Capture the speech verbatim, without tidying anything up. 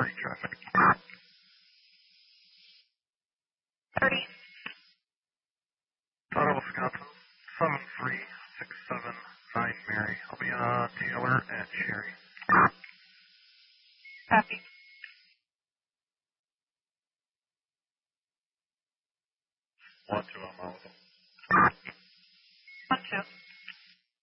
Free traffic. thirty. Total Wisconsin, seven three six seven nine Mary. I'll be on Taylor at Sherry. Copy. One, two, I'm out with them. One, two.